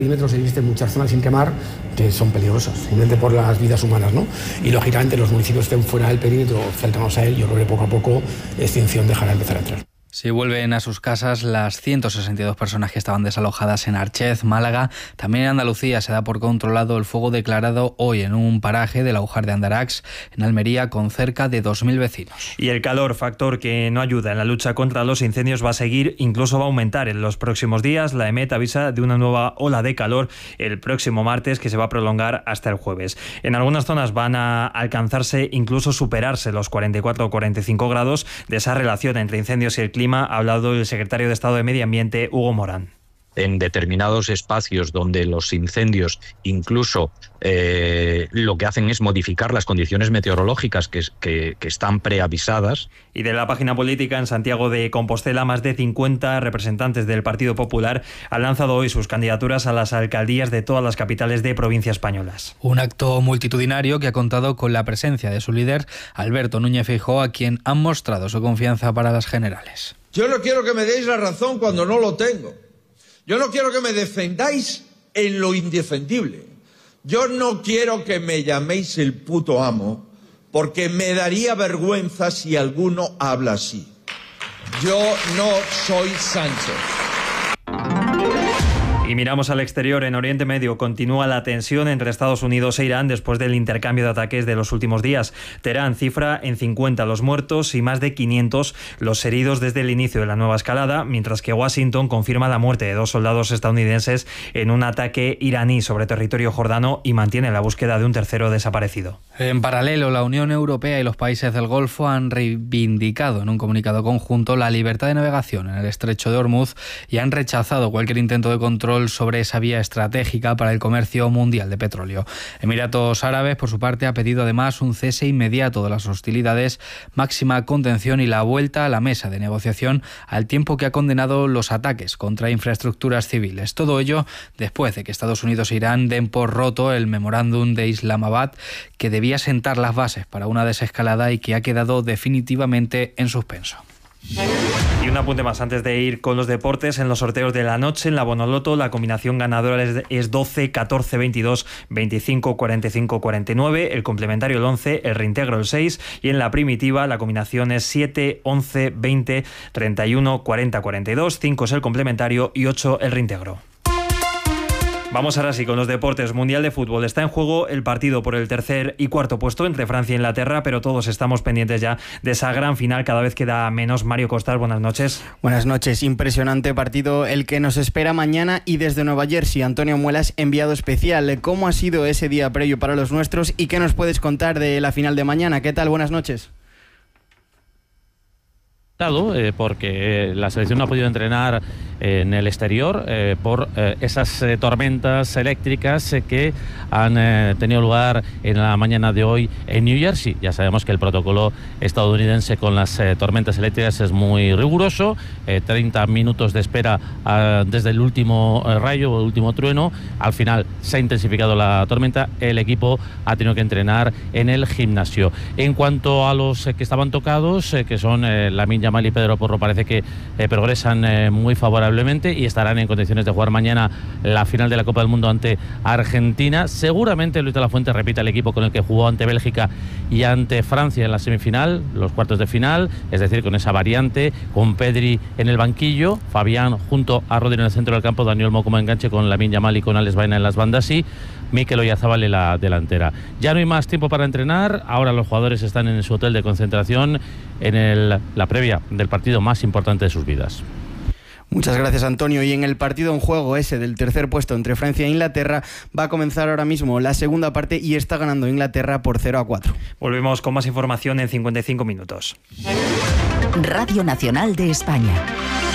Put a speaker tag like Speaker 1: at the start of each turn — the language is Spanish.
Speaker 1: Perímetros existen muchas zonas sin quemar que son peligrosas, simplemente por las vidas humanas, ¿no? Y lógicamente los municipios que estén fuera del perímetro, cercanos a él, yo creo que poco a poco extinción dejará de empezar a entrar.
Speaker 2: Si vuelven a sus casas las 162 personas que estaban desalojadas en Archez, Málaga. También en Andalucía se da por controlado el fuego declarado hoy en un paraje del Aujar de Andarax, en Almería, con cerca de 2.000 vecinos.
Speaker 3: Y el calor, factor que no ayuda en la lucha contra los incendios, va a seguir, incluso va a aumentar en los próximos días. La EMET avisa de una nueva ola de calor el próximo martes que se va a prolongar hasta el jueves. En algunas zonas van a alcanzarse, incluso superarse los 44 o 45 grados. De esa relación entre incendios y el clima ha hablado el secretario de Estado de Medio Ambiente, Hugo Morán.
Speaker 4: En determinados espacios donde los incendios incluso lo que hacen es modificar las condiciones meteorológicas que están preavisadas.
Speaker 3: Y de la página política, en Santiago de Compostela, más de 50 representantes del Partido Popular han lanzado hoy sus candidaturas a las alcaldías de todas las capitales de provincias españolas.
Speaker 2: Un acto multitudinario que ha contado con la presencia de su líder, Alberto Núñez Feijóo, a quien han mostrado su confianza para las generales.
Speaker 5: Yo no quiero que me deis la razón cuando no lo tengo. Yo no quiero que me defendáis en lo indefendible. Yo no quiero que me llaméis el puto amo, porque me daría vergüenza si alguno habla así. Yo no soy Sánchez.
Speaker 3: Y miramos al exterior. En Oriente Medio continúa la tensión entre Estados Unidos e Irán después del intercambio de ataques de los últimos días. Teherán cifra en 50 los muertos y más de 500 los heridos desde el inicio de la nueva escalada, mientras que Washington confirma la muerte de 2 soldados estadounidenses en un ataque iraní sobre territorio jordano y mantiene la búsqueda de un tercero desaparecido.
Speaker 2: En paralelo, la Unión Europea y los países del Golfo han reivindicado en un comunicado conjunto la libertad de navegación en el estrecho de Hormuz y han rechazado cualquier intento de control sobre esa vía estratégica para el comercio mundial de petróleo. Emiratos Árabes, por su parte, ha pedido además un cese inmediato de las hostilidades, máxima contención y la vuelta a la mesa de negociación, al tiempo que ha condenado los ataques contra infraestructuras civiles. Todo ello después de que Estados Unidos e Irán den por roto el memorándum de Islamabad, que debía sentar las bases para una desescalada y que ha quedado definitivamente en suspenso.
Speaker 3: Y un apunte más antes de ir con los deportes. En los sorteos de la noche, en la Bonoloto, la combinación ganadora es 12, 14, 22, 25, 45, 49, el complementario el 11, el reintegro el 6 y en la primitiva la combinación es 7, 11, 20, 31, 40, 42, 5 es el complementario y 8 el reintegro. Vamos ahora sí con los deportes. Mundial de fútbol. Está en juego el partido por el tercer y cuarto puesto entre Francia e Inglaterra, pero todos estamos pendientes ya de esa gran final. Cada vez queda menos. Mario Costas, buenas noches.
Speaker 6: Buenas noches. Impresionante partido el que nos espera mañana y desde Nueva Jersey, Antonio Muelas, enviado especial. ¿Cómo ha sido ese día previo para los nuestros y qué nos puedes contar de la final de mañana? ¿Qué tal? Buenas noches.
Speaker 7: Porque la selección no ha podido entrenar en el exterior por esas tormentas eléctricas que han tenido lugar en la mañana de hoy en New Jersey. Ya sabemos que el protocolo estadounidense con las tormentas eléctricas es muy riguroso, 30 minutos de espera desde el último rayo o el último trueno. Al final se ha intensificado la tormenta, el equipo ha tenido que entrenar en el gimnasio. En cuanto a los que estaban tocados, que son Lamine Yamal y Pedro Porro, parece que progresan muy favorablemente y estarán en condiciones de jugar mañana la final de la Copa del Mundo ante Argentina. Seguramente Luis de la Fuente repita el equipo con el que jugó ante Bélgica y ante Francia en la semifinal, los cuartos de final, es decir, con esa variante, con Pedri en el banquillo, Fabián junto a Rodri en el centro del campo, Dani Olmo como enganche con Lamine Yamal y con Alex Baena en las bandas y Mikel Oyarzabal en la delantera. Ya no hay más tiempo para entrenar, ahora los jugadores están en su hotel de concentración en la previa del partido más importante de sus vidas.
Speaker 6: Muchas gracias, Antonio. Y en el partido en juego ese del tercer puesto entre Francia e Inglaterra va a comenzar ahora mismo la segunda parte y está ganando Inglaterra por 0-4.
Speaker 3: Volvemos con más información en 55 minutos.
Speaker 8: Radio Nacional de España.